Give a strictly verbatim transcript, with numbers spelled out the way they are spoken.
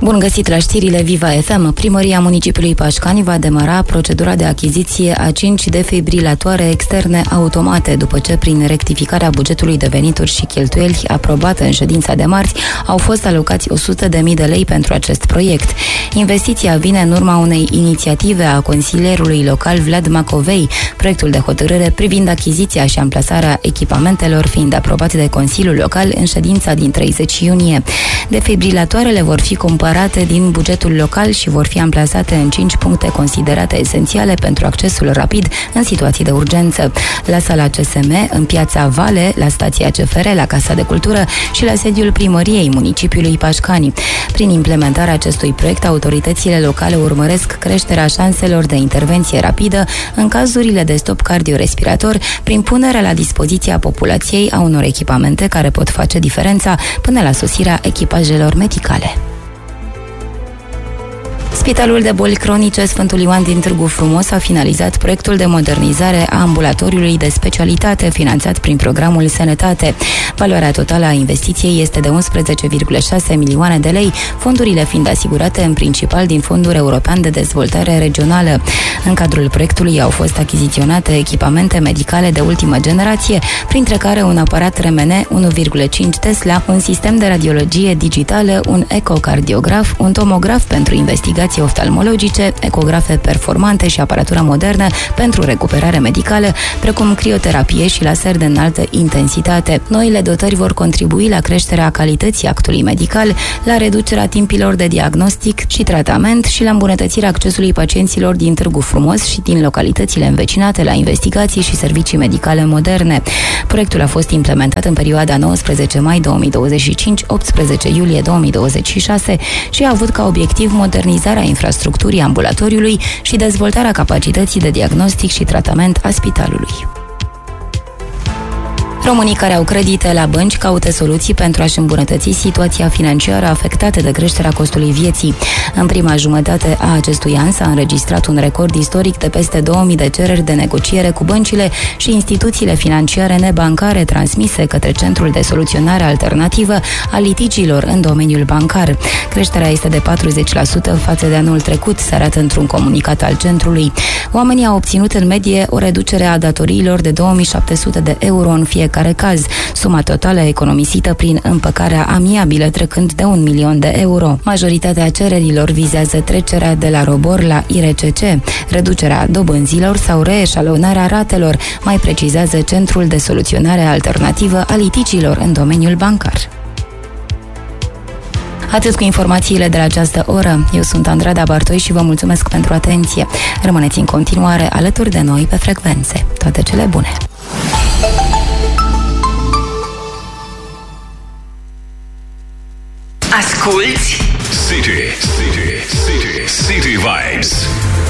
Bun găsit la știrile Viva F M. Primăria municipiului Pașcani va demara procedura de achiziție a cinci defibrilatoare externe automate, după ce, prin rectificarea bugetului de venituri și cheltuieli aprobată în ședința de marți, au fost alocați o sută de mii de lei pentru acest proiect. Investiția vine în urma unei inițiative a consilierului local Vlad Macovei, proiectul de hotărâre privind achiziția și amplasarea echipamentelor fiind aprobat de Consiliul Local în ședința din treizeci iunie. Defibrilatoarele vor fi cumpărate din bugetul local și vor fi amplasate în cinci puncte considerate esențiale pentru accesul rapid în situații de urgență: la sala C S M, în piața Vale, la stația C F R, la Casa de Cultură și la sediul primăriei municipiului Pașcani. Prin implementarea acestui proiect, autoritățile locale urmăresc creșterea șanselor de intervenție rapidă în cazurile de stop cardiorespirator, prin punerea la dispoziția populației a unor echipamente care pot face diferența până la sosirea echipajelor medicale. Spitalul de boli cronice Sfântul Ioan din Târgu Frumos a finalizat proiectul de modernizare a ambulatoriului de specialitate finanțat prin programul Sănătate. Valoarea totală a investiției este de unsprezece virgulă șase milioane de lei, fondurile fiind asigurate în principal din Fondul European de Dezvoltare Regională. În cadrul proiectului au fost achiziționate echipamente medicale de ultimă generație, printre care un aparat R M N unu virgulă cinci Tesla, un sistem de radiologie digitală, un ecocardiograf, un tomograf pentru investigații oftalmologice, ecografe performante și aparatură modernă pentru recuperare medicală, precum crioterapie și laser de înaltă intensitate. Noile dotări vor contribui la creșterea calității actului medical, la reducerea timpilor de diagnostic și tratament și la îmbunătățirea accesului pacienților din Târgu Frumos și din localitățile învecinate la investigații și servicii medicale moderne. Proiectul a fost implementat în perioada nouăsprezece mai două mii douăzeci și cinci - optsprezece iulie două mii douăzeci și șase și a avut ca obiectiv modernizarea infrastructurii ambulatoriului și dezvoltarea capacității de diagnostic și tratament a spitalului. Românii care au credite la bănci caută soluții pentru a-și îmbunătăți situația financiară afectată de creșterea costului vieții. În prima jumătate a acestui an s-a înregistrat un record istoric de peste două mii de cereri de negociere cu băncile și instituțiile financiare nebancare transmise către Centrul de Soluționare Alternativă a litigiilor în domeniul bancar. Creșterea este de patruzeci la sută față de anul trecut, se arată într-un comunicat al centrului. Oamenii au obținut în medie o reducere a datoriilor de două mii șapte sute de euro în fiecare care caz, suma totală economisită prin împăcarea amiabilă trecând de un milion de euro. Majoritatea cererilor vizează trecerea de la robor la I R C C, reducerea dobânzilor sau reeșalonarea ratelor, mai precizează Centrul de Soluționare Alternativă a litigiilor în domeniul bancar. Atât cu informațiile de la această oră. Eu sunt Andrada Bartoi și vă mulțumesc pentru atenție. Rămâneți în continuare alături de noi pe frecvențe. Toate cele bune! Asculți City, City, City, City Vibes.